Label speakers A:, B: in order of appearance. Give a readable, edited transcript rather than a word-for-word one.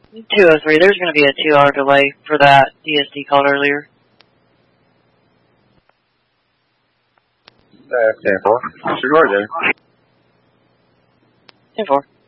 A: 203, there's going to be a 2-hour delay for that DSD called earlier.
B: 10-4. Disregard there.
A: 10-4.